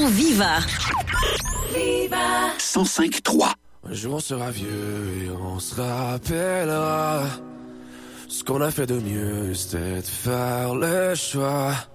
son Viva. Viva 105.3. Un jour on sera vieux et on se rappellera ce qu'on a fait de mieux, c'était de faire le choix